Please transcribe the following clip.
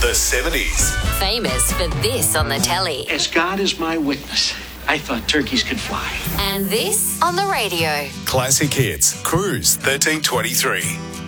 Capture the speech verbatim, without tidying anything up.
The seventies. Famous for this on the telly. As God is my witness, I thought turkeys could fly. And this on the radio. Classic hits. Cruise thirteen twenty-three.